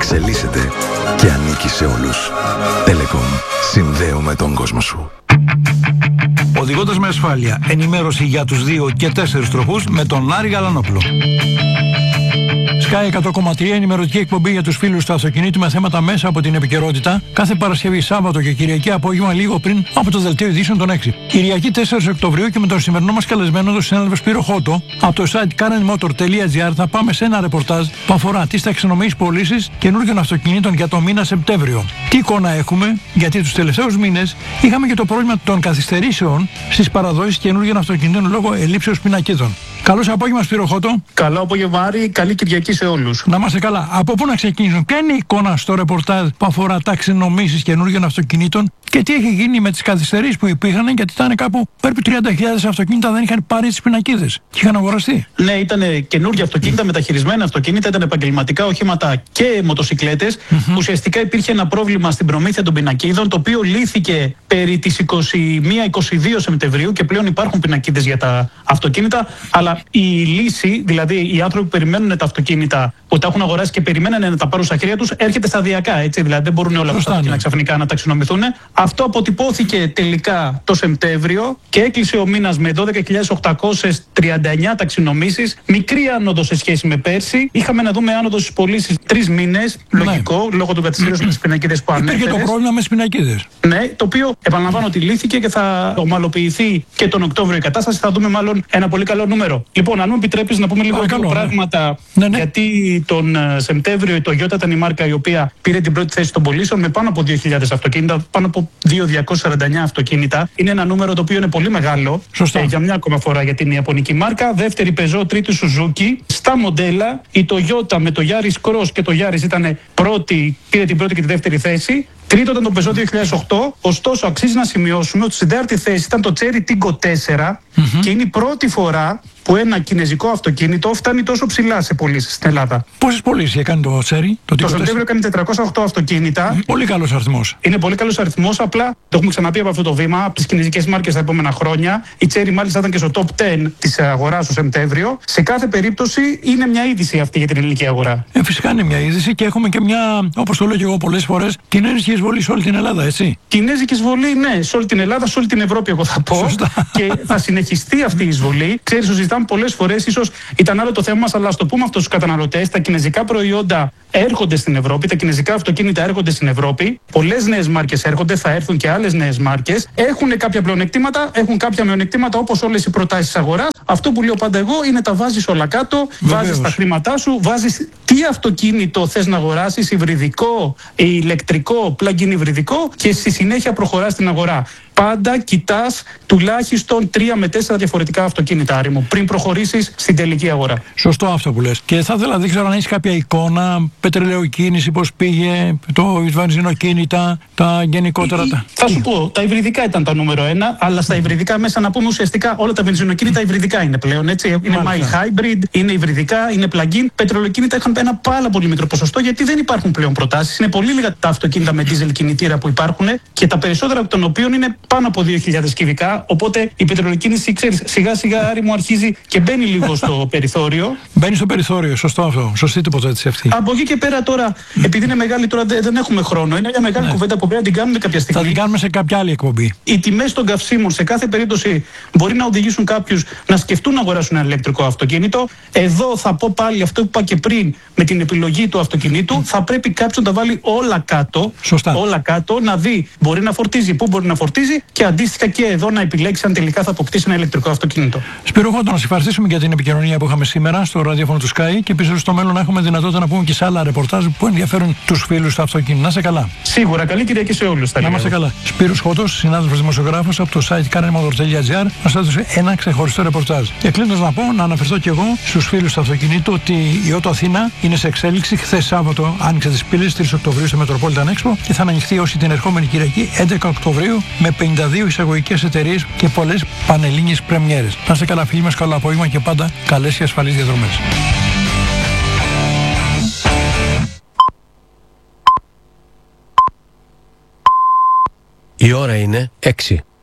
εξελίσσεται και ανήκει σε όλους. Telecom. Συνδέουμε τον κόσμο σου. Οδηγώντας με ασφάλεια. Ενημέρωση για τους 2 και 4 τροχούς με τον Άρη Γαλανόπουλο. Sky 100,3, ενημερωτική εκπομπή για τους φίλους του αυτοκινήτου με θέματα μέσα από την επικαιρότητα. Κάθε Παρασκευή, Σάββατο και Κυριακή απόγευμα λίγο πριν από το δελτίο ειδήσεων των 6. Κυριακή 4 Οκτωβρίου και με τον σημερινό μας καλεσμένο, τον συνάδελφο Σπύρο Χότο, από το site karenmotor.gr θα πάμε σε ένα ρεπορτάζ που αφορά τις ταξινομήσεις πωλήσεις καινούργιων αυτοκινήτων για το μήνα Σεπτέμβριο. Τι εικόνα έχουμε, γιατί τους τελευταίους μήνες είχαμε και το πρόβλημα των καθυστερήσεων στις παραδόσεις καινούργιων αυτοκινήτων λόγω ελλείψεως πινακίδων. Καλώς απόγευμα, Σπύρο Χότο. Καλό απόγευμα, Άρη. Καλή Κυριακή σε όλους. Να είμαστε καλά. Από πού να ξεκινήσουμε, ποια είναι η εικόνα στο ρεπορτάζ που αφορά ταξινομήσεις καινούργιων αυτοκινήτων και τι έχει γίνει με τις καθυστερήσεις που υπήρχαν, γιατί ήταν κάπου περίπου 30.000 αυτοκίνητα δεν είχαν πάρει τις πινακίδες και είχαν αγοραστεί. Ναι, ήταν καινούργια αυτοκίνητα, μεταχειρισμένα αυτοκίνητα, ήταν επαγγελματικά οχήματα και μοτοσικλέτες. Ουσιαστικά υπήρχε ένα πρόβλημα στην προμήθεια των πινακίδων, το οποίο λύθηκε περί τις 21-22 Σεπτεμβρίου και πλέον υπάρχουν πινακίδες για τα αυτοκίνητα. Αλλά η λύση, δηλαδή οι άνθρωποι που περιμένουν τα αυτοκίνητα, που τα έχουν αγοράσει και περιμένουν να τα πάρουν στα χέρια τους, έρχεται σταδιακά. Έτσι, δηλαδή δεν μπορούν όλα αυτά να ξαφνικά να ταξινομηθούν. Αυτό αποτυπώθηκε τελικά το Σεπτέμβριο και έκλεισε ο μήνας με 12.839 ταξινομήσεις. Μικρή άνοδο σε σχέση με πέρσι. Είχαμε να δούμε άνοδο στις πωλήσεις 3 μήνες. Λογικό, λόγω των καθυστερήσεων με τις πινακίδες που ανέφερες. Υπήρχε το πρόβλημα με τις πινακίδες. Ναι, το οποίο επαναλαμβάνω ότι λύθηκε και θα ομαλοποιηθεί και τον Οκτώβριο η κατάσταση. Θα δούμε μάλλον ένα πολύ καλό νούμερο. Λοιπόν, αν μου επιτρέπεις να πούμε λίγο πράγματα. Ναι. Γιατί τον Σεπτέμβριο η Toyota ήταν η μάρκα η οποία πήρε την πρώτη θέση των πωλήσεων με πάνω από 2.000 αυτοκίνητα, πάνω από 2.249 αυτοκίνητα. Είναι ένα νούμερο το οποίο είναι πολύ μεγάλο. Για μια ακόμα φορά για την ιαπωνική μάρκα. Δεύτερη Peugeot, τρίτη Suzuki. Στα μοντέλα η Toyota με το Yaris Cross και το Yaris ήταν πρώτη, πήρε την πρώτη και τη δεύτερη θέση. Τρίτο ήταν το Peugeot 2008. Ωστόσο, αξίζει να σημειώσουμε ότι στην τέταρτη θέση ήταν το Chery Tiggo 4 και είναι η πρώτη φορά που ένα κινέζικο αυτοκίνητο φτάνει τόσο ψηλά σε πωλήσεις στην Ελλάδα. Πόσες πωλήσεις έκανε το Chery? Το Σεπτέμβριο έκανε 408 αυτοκίνητα. Πολύ καλός αριθμός. Είναι πολύ καλός αριθμός. Απλά το έχουμε ξαναπεί από αυτό το βήμα, από τις κινέζικες μάρκες τα επόμενα χρόνια. Η Chery μάλιστα ήταν και στο top 10 της αγοράς το Σεπτέμβριο. Σε κάθε περίπτωση είναι μια είδηση αυτή για την ελληνική αγορά. Φυσικά είναι μια είδηση και έχουμε και μια, όπως το λέω και εγώ πολλές φορές, κινέζικη εισβολή σε όλη την Ελλάδα, έτσι. Κινέζικη εισβολή, ναι, σε όλη την Ελλάδα, σε όλη την Ευρώπη, εγώ θα πω. Σωστά. Και θα συνεχιστεί αυτή η εισβολή. Ξέρεις, το συζητάμε πολλές φορές, ίσως ήταν άλλο το θέμα μας, αλλά ας το πούμε αυτό στους καταναλωτές. Τα κινέζικα προϊόντα έρχονται στην Ευρώπη, τα κινέζικα αυτοκίνητα έρχονται στην Ευρώπη. Πολλές νέες μάρκες έρχονται, θα έρθουν και άλλες νέες μάρκες. Έχουν κάποια πλεονεκτήματα, έχουν κάποια μειονεκτήματα όπως όλες οι προτάσεις της αγοράς. Αυτό που λέω πάντα εγώ είναι τα βάζεις όλα κάτω, βάζεις τα χρήματά σου, βάζεις τι αυτοκίνητο θες να αγοράσεις, υβριδικό, ηλεκτρικό, plug-in υβριδικό και στη συνέχεια προχωράς στην αγορά. Πάντα κοιτάς τουλάχιστον 3 με 4 διαφορετικά αυτοκίνητα, Άρη μου, πριν προχωρήσεις στην τελική αγορά. Σωστό αυτό που λες. Και θα ήθελα, δεν ξέρω αν έχεις κάποια εικόνα, πετρελαιοκίνηση, πώς πήγε, το βενζινοκίνητα, τα γενικότερα. Θα σου πω, τα υβριδικά ήταν τα νούμερο 1, αλλά στα υβριδικά μέσα να πούμε ουσιαστικά όλα τα βενζινοκίνητα υβριδικά είναι πλέον. Έτσι. Είναι mild hybrid, είναι υβριδικά, είναι plug-in. Πετρελαιοκίνητα είχαν ένα πάρα πολύ μικρό ποσοστό γιατί δεν υπάρχουν πλέον προτάσεις. Είναι πολύ λίγα τα αυτοκίνητα με diesel κινητήρα που υπάρχουν και τα περισσότερα από των οποίων είναι πάνω από 2.000 κυβικά. Οπότε η πετρελαιοκίνηση, ξέρεις, σιγά σιγά, Άρη μου, αρχίζει και μπαίνει λίγο στο περιθώριο. Μπαίνει στο περιθώριο, σωστό αυτό. Σωστή τοποθέτηση αυτή. Από εκεί και πέρα τώρα, επειδή είναι μεγάλη, τώρα δεν έχουμε χρόνο. Είναι μια μεγάλη κουβέντα που πρέπει να την κάνουμε κάποια στιγμή. Θα την κάνουμε σε κάποια άλλη εκπομπή. Οι τιμές των καυσίμων σε κάθε περίπτωση μπορεί να οδηγήσουν κάποιους να σκεφτούν να αγοράσουν ένα ηλεκτρικό αυτοκίνητο. Εδώ θα πω πάλι αυτό που είπα και πριν με την επιλογή του αυτοκινήτου. Θα πρέπει κάποιος να τα βάλει όλα κάτω. Σωστά. Όλα κάτω, να δει μπορεί να φορτίζει, πού μπορεί να φορτίζει και αντίστοιχα και εδώ να επιλέξει αν τελικά θα αποκτήσει ένα ηλεκτρικό αυτοκίνητο. Σπύρο Χότο, να σε ευχαριστήσουμε για την επικοινωνία που είχαμε σήμερα στο ραδιόφωνο του Sky και πίσω στο μέλλον να έχουμε δυνατότητα να πούμε και σε άλλα ρεπορτάζ που ενδιαφέρουν τους φίλους του αυτοκίνητου. Να είσαι καλά. Σίγουρα, καλή Κυριακή σε όλους. Να είμαστε καλά. Σπύρος Χότος, συνάδελφος δημοσιογράφος από το site karenmotor.gr, μας έδωσε ένα ξεχωριστό ρεπορτάζ. Και κλείνοντας να πω, να αναφερθώ και εγώ στους φίλους του αυτοκινήτου ότι η Ότο Αθήνα είναι σε εξέλιξη. Χθες Σάββατο άνοιξε τις πύλες 3 Οκτωβρίου στο Metropolitan Expo και θα ανοιχθεί ως την ερχόμενη Κυριακή 11 Οκτωβρίου με 52 εισαγωγικές εταιρείες και πολλές πανελλήνιες πρεμιέρες. Να είστε καλά, φίλοι μας, καλό απόγευμα και πάντα καλές και ασφαλείς διαδρομές. Η ώρα είναι 6.